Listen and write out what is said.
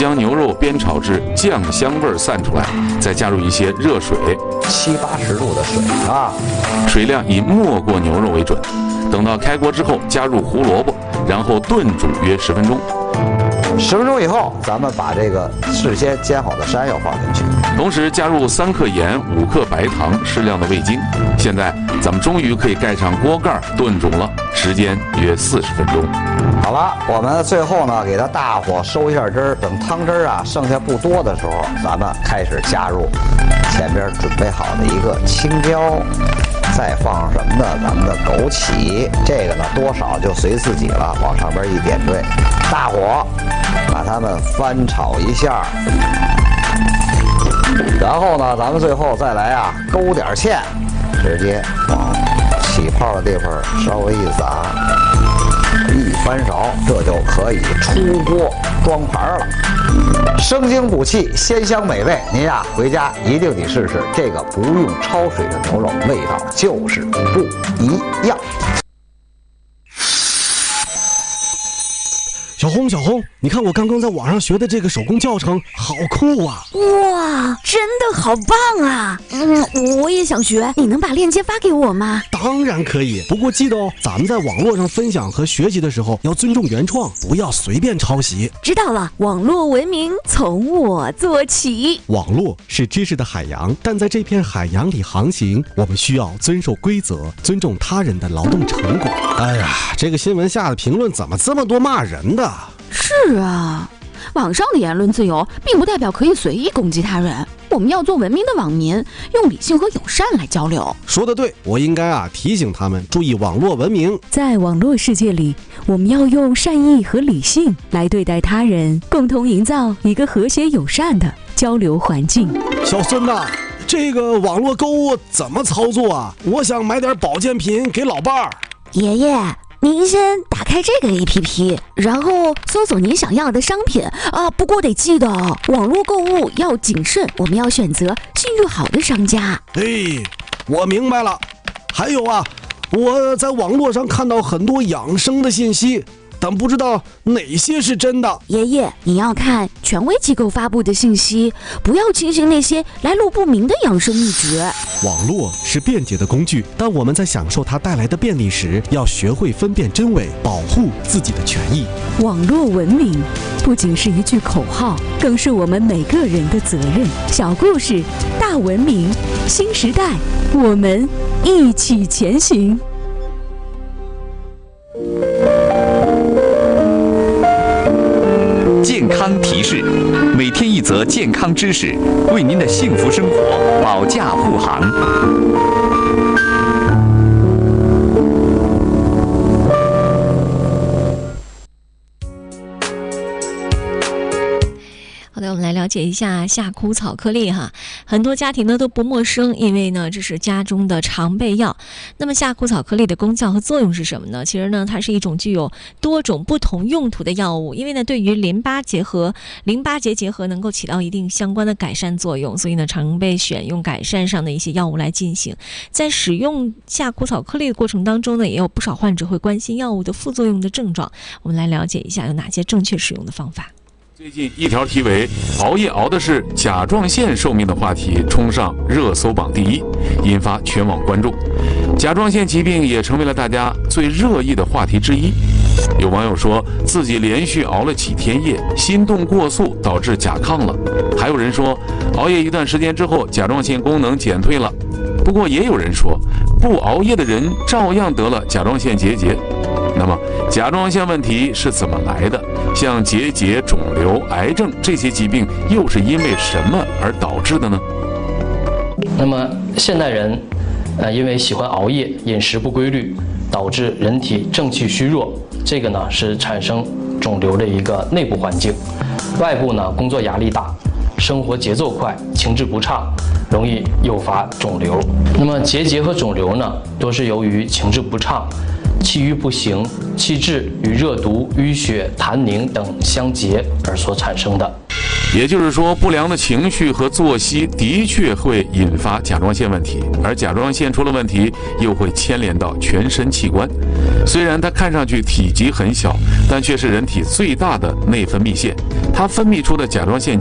将牛肉煸炒至酱香味散出来，再加入一些热水 ，70-80度的水啊， 水量以没过牛肉为准。等到开锅之后，加入胡萝卜，然后炖煮约10分钟。 10分钟以后，咱们把这个事先煎好的山药放进去， 同时加入3克盐、5克白糖、适量的味精。现在咱们终于可以盖上锅盖炖煮了，时间约40分钟。 好了，我们最后呢，给它大火收一下汁儿，等汤汁儿啊剩下不多的时候，咱们开始加入前边准备好的一个青椒，再放上什么呢？咱们的枸杞，这个呢多少就随自己了，往上边一点缀，大火把它们翻炒一下，然后呢，咱们最后再来啊勾点芡，直接往起泡的地方稍微一撒。一翻勺，这就可以出锅装盘了。生津补气，鲜香美味。您呀，回家一定得试试这个不用焯水的牛肉，味道就是不一样。 小红，你看我刚刚在网上学的这个手工教程，好酷啊！ 哇，真的好棒啊！我也想学，你能把链接发给我吗？ 当然可以，不过记得哦，咱们在网络上分享和学习的时候要尊重原创，不要随便抄袭。 知道了，网络文明从我做起。 网络是知识的海洋，但在这片海洋里航行，我们需要遵守规则，尊重他人的劳动成果。哎呀，这个新闻下的评论怎么这么多骂人的？ 是啊，网上的言论自由并不代表可以随意攻击他人，我们要做文明的网民，用理性和友善来交流。 说得对，我应该提醒他们注意网络文明。 在网络世界里，我们要用善意和理性来对待他人，共同营造一个和谐友善的交流环境。 小孙呐，这个网络购物怎么操作啊？我想买点保健品给老伴儿。 爷爷，您先打开这个 APP， 然后搜索您想要的商品啊。不过得记得哦，网络购物要谨慎，我们要选择信誉好的商家。 我明白了。还有啊，我在网络上看到很多养生的信息，但不知道哪些是真的。 爷爷，你要看权威机构发布的信息，不要轻信那些来路不明的养生秘诀。 网络是便捷的工具，但我们在享受它带来的便利时，要学会分辨真伪，保护自己的权益。 网络文明不仅是一句口号，更是我们每个人的责任。小故事，大文明，新时代，我们一起前行。 健康提示，每天一则健康知识，为您的幸福生活保驾护航。 好的，我们来了解一下夏枯草颗粒哈，很多家庭呢都不陌生，因为呢这是家中的常备药。那么夏枯草颗粒的功效和作用是什么呢？其实呢它是一种具有多种不同用途的药物，因为呢对于淋巴结结核能够起到一定相关的改善作用，所以呢常被选用改善上的一些药物来进行。在使用夏枯草颗粒的过程当中呢，也有不少患者会关心药物的副作用的症状，我们来了解一下有哪些正确使用的方法。 最近一条题为“熬夜熬的是甲状腺寿命”的话题冲上热搜榜第1，引发全网关注。甲状腺疾病也成为了大家最热议的话题之一。有网友说自己连续熬了几天夜，心动过速导致甲亢了。还有人说熬夜一段时间之后，甲状腺功能减退了。不过也有人说，不熬夜的人照样得了甲状腺结节。那么甲状腺问题是怎么来的？像结节、肿瘤、癌症这些疾病又是因为什么而导致的呢？ 那么现代人因为喜欢熬夜、饮食不规律，导致人体正气虚弱，这个呢是产生肿瘤的一个内部环境。外部呢工作压力大，生活节奏快，情志不畅，容易诱发肿瘤。那么结节和肿瘤呢，都是由于情志不畅、气郁不行、气滞与热毒、淤血、痰凝等相结而所产生的。 也就是说，不良的情绪和作息的确会引发甲状腺问题，而甲状腺出了问题，又会牵连到全身器官。虽然它看上去体积很小，但却是人体最大的内分泌腺，它分泌出的甲状腺